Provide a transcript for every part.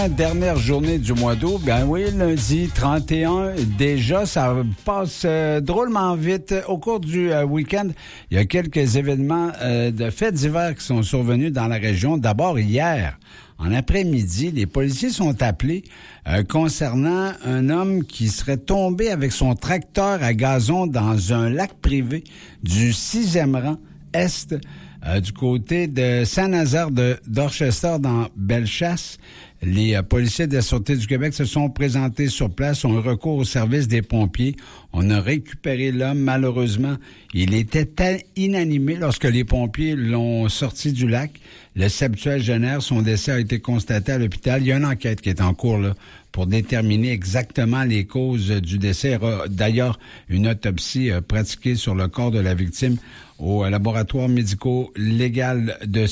Dernière journée du mois d'août, ben oui, lundi 31, déjà, ça passe drôlement vite. Au cours du week-end, il y a quelques événements de fêtes d'hiver qui sont survenus dans la région. D'abord, hier, en après-midi, les policiers sont appelés concernant un homme qui serait tombé avec son tracteur à gazon dans un lac privé du 6e rang est du côté de Saint-Nazaire d'Orchester dans Bellechasse. Les policiers de la Sûreté du Québec se sont présentés sur place, ont eu recours au service des pompiers. On a récupéré l'homme. Malheureusement, il était inanimé lorsque les pompiers l'ont sorti du lac. Le septuagénaire, son décès a été constaté à l'hôpital. Il y a une enquête qui est en cours là pour déterminer exactement les causes du décès. Il y aura d'ailleurs une autopsie pratiquée sur le corps de la victime au laboratoire médico-légal de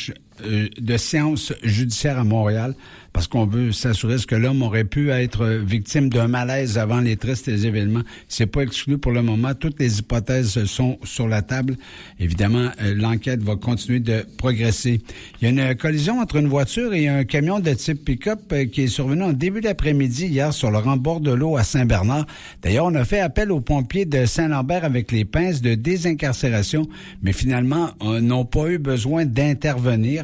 sciences judiciaires à Montréal, parce qu'on veut s'assurer que l'homme aurait pu être victime d'un malaise avant les tristes événements. C'est pas exclu pour le moment. Toutes les hypothèses sont sur la table. Évidemment, l'enquête va continuer de progresser. Il y a une collision entre une voiture et un camion de type pick-up qui est survenue en début d'après-midi hier sur le rembord de l'eau à Saint-Bernard. D'ailleurs, on a fait appel aux pompiers de Saint-Lambert avec les pinces de désincarcération, mais finalement, n'ont pas eu besoin d'intervenir.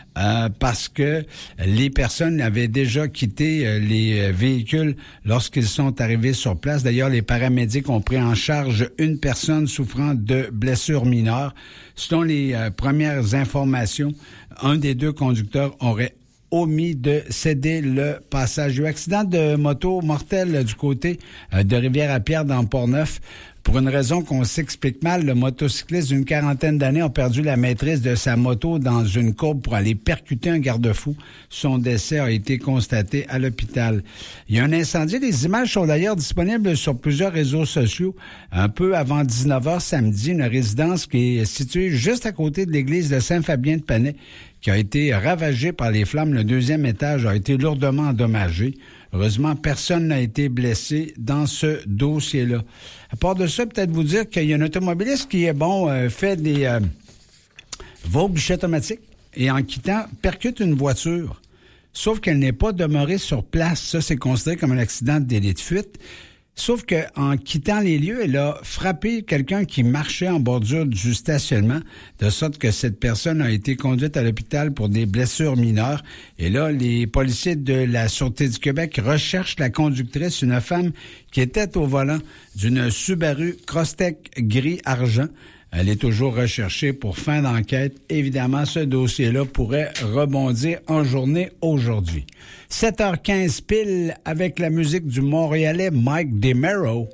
Parce que les personnes avaient déjà quitté les véhicules lorsqu'ils sont arrivés sur place. D'ailleurs, les paramédics ont pris en charge une personne souffrant de blessures mineures. Selon les premières informations, un des deux conducteurs aurait omis de céder le passage. Il y a eu accident de moto mortel du côté de Rivière-à-Pierre dans Port-Neuf. Pour une raison qu'on s'explique mal, le motocycliste d'une quarantaine d'années a perdu la maîtrise de sa moto dans une courbe pour aller percuter un garde-fou. Son décès a été constaté à l'hôpital. Il y a un incendie. Les images sont d'ailleurs disponibles sur plusieurs réseaux sociaux. Un peu avant 19h samedi, une résidence qui est située juste à côté de l'église de Saint-Fabien-de-Panay qui a été ravagée par les flammes. Le 2e étage a été lourdement endommagé. Heureusement, personne n'a été blessé dans ce dossier-là. À part de ça, peut-être vous dire qu'il y a un automobiliste qui fait des va au guichet automatique et en quittant, percute une voiture. Sauf qu'elle n'est pas demeurée sur place. Ça, c'est considéré comme un accident de délit de fuite. Sauf qu'en quittant les lieux, elle a frappé quelqu'un qui marchait en bordure du stationnement, de sorte que cette personne a été conduite à l'hôpital pour des blessures mineures. Et là, les policiers de la Sûreté du Québec recherchent la conductrice, une femme qui était au volant d'une Subaru Crosstech gris-argent. Elle est toujours recherchée pour fin d'enquête. Évidemment, ce dossier-là pourrait rebondir en journée aujourd'hui. 7h15 pile avec la musique du Montréalais Mike DeMero.